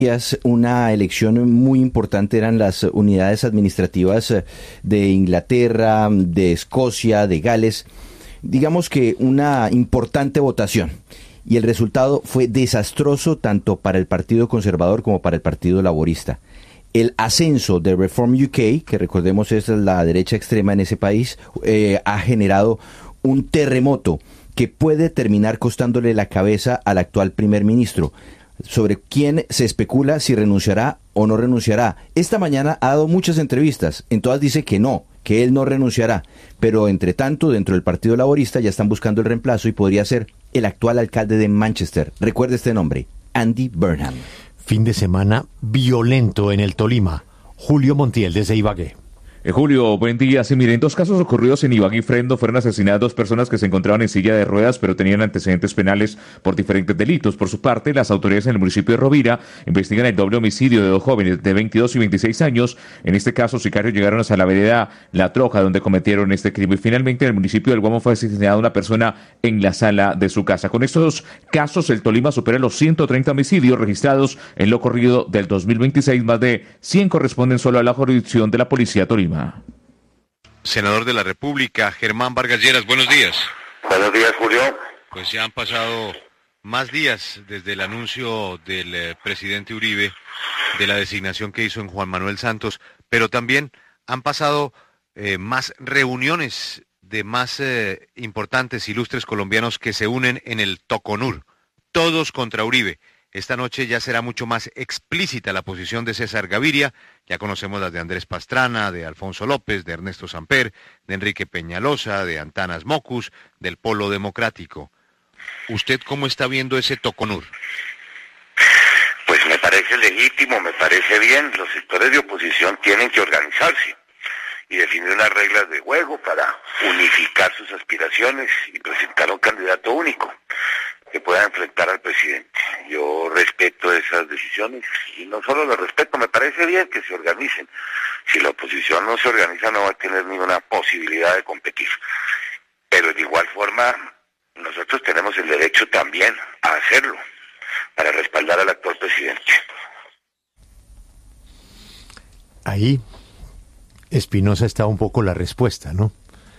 Una elección muy importante eran las unidades administrativas de Inglaterra, de Escocia, de Gales. Digamos que una importante votación. Y el resultado fue desastroso tanto para el Partido Conservador como para el Partido Laborista. El ascenso de Reform UK, que recordemos es la derecha extrema en ese país, ha generado un terremoto que puede terminar costándole la cabeza al actual primer ministro, sobre quién se especula si renunciará o no renunciará. Esta mañana ha dado muchas entrevistas, en todas dice que no, que él no renunciará, pero entre tanto dentro del Partido Laborista ya están buscando el reemplazo y podría ser el actual alcalde de Manchester. Recuerde este nombre, Andy Burnham. Fin de semana violento en el Tolima. Julio Montiel desde Ibagué. Julio, buen día. Sí, miren, 2 casos ocurridos en Ibagué y Frendo. Fueron asesinadas 2 personas que se encontraban en silla de ruedas, pero tenían antecedentes penales por diferentes delitos. Por su parte, las autoridades en el municipio de Rovira investigan el doble homicidio de 2 jóvenes de 22 y 26 años. En este caso, sicarios llegaron hasta la vereda La Troja, donde cometieron este crimen. Y finalmente, en el municipio del Guamo fue asesinada una persona en la sala de su casa. Con estos casos, el Tolima supera los 130 homicidios registrados en lo corrido del 2026. Más de 100 corresponden solo a la jurisdicción de la Policía Tolima. Senador de la República, Germán Vargas Lleras, buenos días. Buenos días, Julio. Pues ya han pasado más días desde el anuncio del presidente Uribe de la designación que hizo en Juan Manuel Santos, pero también han pasado más reuniones de más importantes, ilustres colombianos que se unen en el Toconur, todos contra Uribe. Esta noche ya será mucho más explícita la posición de César Gaviria. Ya conocemos las de Andrés Pastrana, de Alfonso López, de Ernesto Samper, de Enrique Peñalosa, de Antanas Mocus, del Polo Democrático. ¿Usted cómo está viendo ese Toconur? Pues me parece legítimo, me parece bien. Los sectores de oposición tienen que organizarse y definir unas reglas de juego para unificar sus aspiraciones y presentar un candidato único que pueda enfrentar al presidente. Yo respeto esas decisiones y no solo lo respeto, me parece bien que se organicen. Si la oposición no se organiza no va a tener ninguna posibilidad de competir. Pero de igual forma nosotros tenemos el derecho también a hacerlo para respaldar al actual presidente. Ahí Espinosa está un poco la respuesta, ¿no?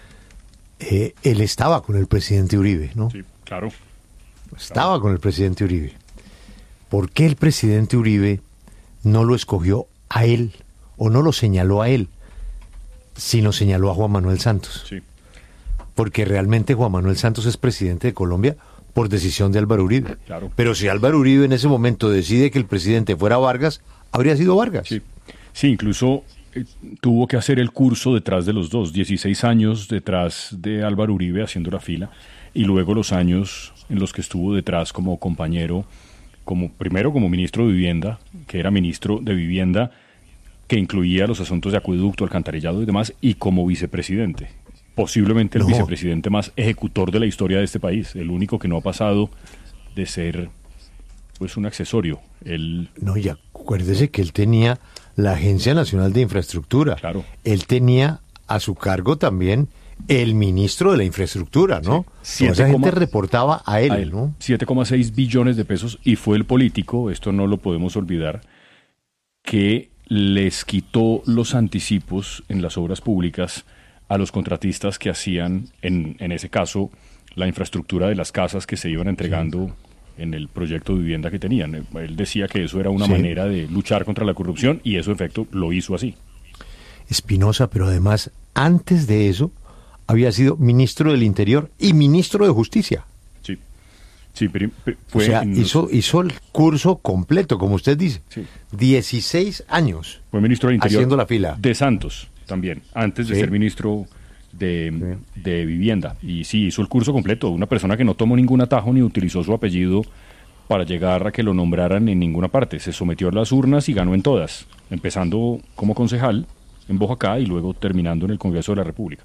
Él estaba con el presidente Uribe, ¿no? Sí, claro. Estaba con el presidente Uribe. ¿Por qué el presidente Uribe no lo escogió a él o no lo señaló a él, sino señaló a Juan Manuel Santos? Sí. Porque realmente Juan Manuel Santos es presidente de Colombia por decisión de Álvaro Uribe. Claro. Pero si Álvaro Uribe en ese momento decide que el presidente fuera Vargas, habría sido Vargas. Sí, sí, incluso tuvo que hacer el curso detrás de los dos, 16 años detrás de Álvaro Uribe haciendo la fila, y luego los años en los que estuvo detrás como compañero, primero como ministro de Vivienda, que era ministro de Vivienda, que incluía los asuntos de acueducto, alcantarillado y demás, y como vicepresidente. Posiblemente el vicepresidente más ejecutor de la historia de este país, el único que no ha pasado de ser pues un accesorio. No, y acuérdese que él tenía la Agencia Nacional de Infraestructura. Claro. Él tenía a su cargo también el ministro de la Infraestructura, ¿no? Sí. Esa gente reportaba a él, ¿no? 7,6 billones de pesos, y fue el político, esto no lo podemos olvidar, que les quitó los anticipos en las obras públicas a los contratistas que hacían, en ese caso, la infraestructura de las casas que se iban entregando en el proyecto de vivienda que tenían. Él decía que eso era una manera de luchar contra la corrupción, y eso, en efecto, lo hizo así. Espinosa, pero además, antes de eso, había sido ministro del Interior y ministro de Justicia. Sí, sí, pero fue... O sea, hizo el curso completo, como usted dice. Sí. 16 años. Fue ministro del Interior haciendo la fila. De Santos también, antes de ser ministro de Vivienda. Y sí, hizo el curso completo. Una persona que no tomó ningún atajo ni utilizó su apellido para llegar a que lo nombraran en ninguna parte. Se sometió a las urnas y ganó en todas, empezando como concejal en Boyacá y luego terminando en el Congreso de la República.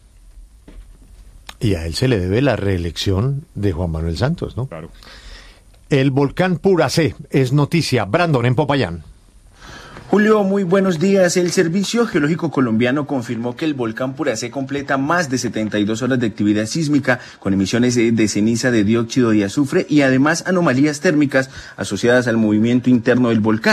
Y a él se le debe la reelección de Juan Manuel Santos, ¿no? Claro. El volcán Puracé es noticia. Brandon, en Popayán. Julio, muy buenos días. El Servicio Geológico Colombiano confirmó que el volcán Puracé completa más de 72 horas de actividad sísmica con emisiones de ceniza de dióxido de azufre y además anomalías térmicas asociadas al movimiento interno del volcán.